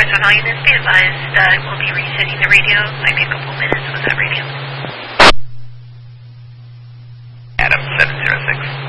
on all units, be advised that we'll be resetting the radio. Might be a couple minutes with that radio. Adam 706.